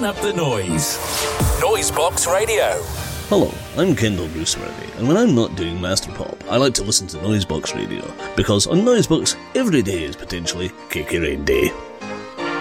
Turn up the noise. Noisebox Radio. Hello, I'm Kendall Bruce Murray, and when I'm not doing Master Pop, I like to listen to Noisebox Radio, because on Noisebox, every day is potentially Cakey Rain Day.